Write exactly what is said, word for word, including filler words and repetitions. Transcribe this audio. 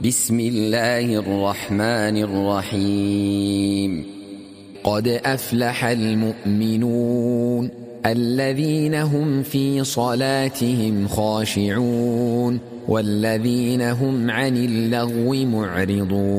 بسم الله الرحمن الرحيم قد أفلح المؤمنون الذين هم في صلاتهم خاشعون والذين هم عن اللغو معرضون